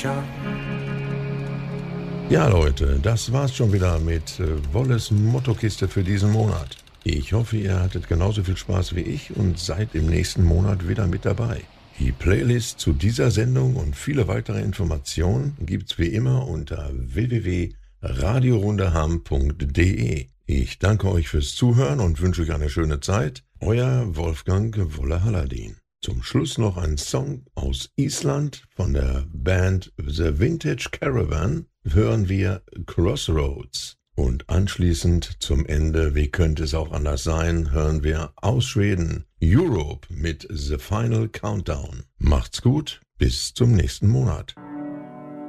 Ja Leute, das war's schon wieder mit Wolles Mottokiste für diesen Monat. Ich hoffe, ihr hattet genauso viel Spaß wie ich und seid im nächsten Monat wieder mit dabei. Die Playlist zu dieser Sendung und viele weitere Informationen gibt's wie immer unter www.radiorundeham.de. Ich danke euch fürs Zuhören und wünsche euch eine schöne Zeit. Euer Wolfgang Wolle Halladin. Zum Schluss noch ein Song aus Island von der Band The Vintage Caravan. Hören wir Crossroads. Und anschließend zum Ende, wie könnte es auch anders sein, hören wir aus Schweden Europe mit The Final Countdown. Macht's gut, bis zum nächsten Monat.